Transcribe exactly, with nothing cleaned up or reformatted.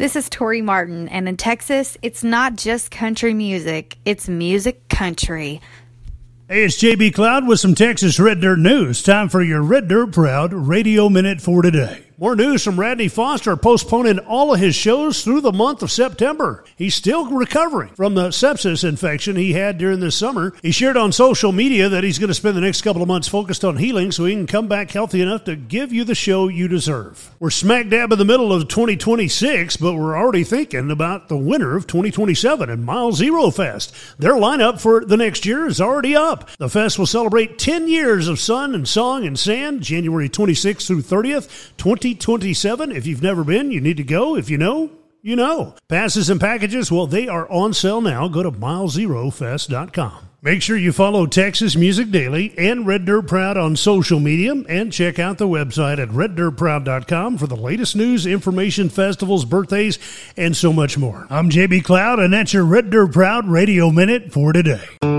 This is Tori Martin, and in Texas, it's not just country music, it's music country. Hey, it's J B Cloud with some Texas Red Dirt news. Time for your Red Dirt Proud Radio Minute for today. More news from Radney Foster postponing all of his shows through the month of September. He's still recovering from the sepsis infection he had during this summer. He shared on social media that he's going to spend the next couple of months focused on healing so he can come back healthy enough to give you the show you deserve. We're smack dab in the middle of twenty twenty-six, but we're already thinking about the winter of twenty twenty-seven and Mile Zero Fest. Their lineup for the next year is already up. The fest will celebrate ten years of sun and song and sand, January twenty-sixth through thirtieth, twenty twenty-seven. If you've never been, you need to go. If you know, you know. Passes and packages, well, they are on sale now. Go to mile zero fest dot com. Make sure you follow Texas Music Daily and Red Dirt Proud on social media, and check out the website at red dirt proud dot com for the latest news, information, festivals, birthdays, and so much more. I'm J B Cloud, and that's your Red Dirt Proud Radio Minute for today.